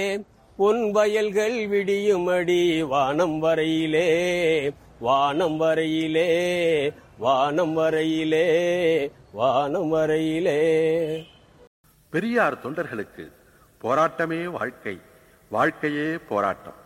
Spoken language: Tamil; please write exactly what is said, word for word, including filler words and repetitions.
பொன் வயல்கள் விடியுமடி வானம் வரையிலே, வானம் வரையிலே, வானம் வரையிலே, வானம் வரையிலே. பெரியார் தொண்டர்களுக்கு போராட்டமே வாழ்க்கை, வாழ்க்கையே போராட்டம்.